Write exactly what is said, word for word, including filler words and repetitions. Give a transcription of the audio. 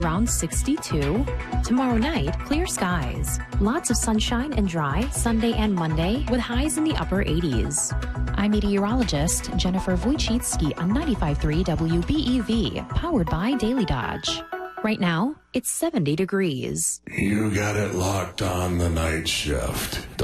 Around sixty-two. Tomorrow night, clear skies. Lots of sunshine and dry Sunday and Monday with highs in the upper eighties. I'm meteorologist Jennifer Wojcicki on ninety-five point three W B E V, powered by Daily Dodge. Right now, it's seventy degrees. You got it locked on the night shift.